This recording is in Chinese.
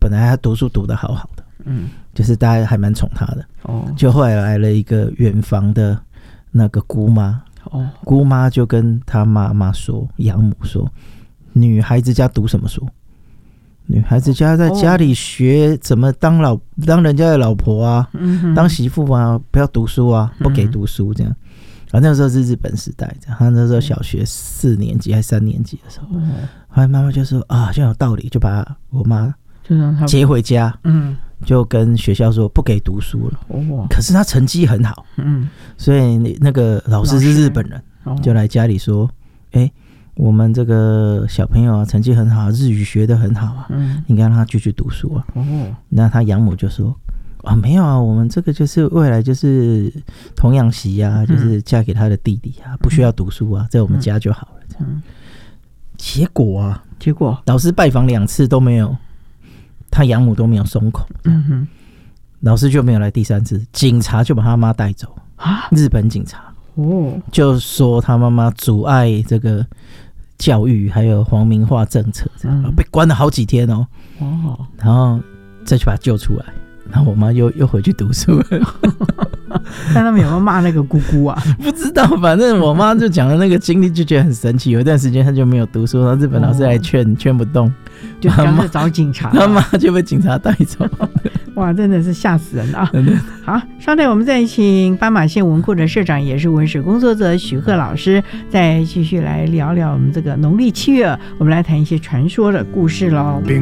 本来他读书读得好好的，就是大家还蛮宠他的。就后来来了一个远房的那个姑妈，姑妈就跟他妈妈说，养母说，女孩子家读什么书？女孩子家在家里学怎么当人家的老婆啊，当媳妇啊，不要读书啊，不给读书这样。那时候是日本时代，他那时候小学4年级还3年级的时候，后来妈妈就说啊，这样有道理，就把我妈接回家，就跟学校说不给读书了。可是他成绩很好，所以那个老师是日本人，就来家里说，我们这个小朋友啊，成绩很好，日语学得很好啊，应该让他继续读书啊。那他养母就说没有啊，我们这个就是未来就是童养媳啊，就是嫁给他的弟弟啊，不需要读书啊，在我们家就好了。这样结果老师拜访2次都没有，他养母都没有松口，老师就没有来第3次，警察就把他妈带走日本警察就说他妈妈阻碍这个教育还有皇民化政策，被关了好几天然后再去把他救出来，然后我妈又回去读书了。 但他们有没有骂那个姑姑啊？ 不知道，反正我妈就讲了那个经历，就觉得很神奇。有一段时间她就没有读书，然后日本老师来劝不动， 就赶快找警察， 他妈就被警察带走。 哇，真的是吓死人啊！好，稍待我们再请斑马线文库的社长，也是文史工作者许鹤老师，再继续来聊聊我们这个农历7月，我们来谈一些传说的故事咯。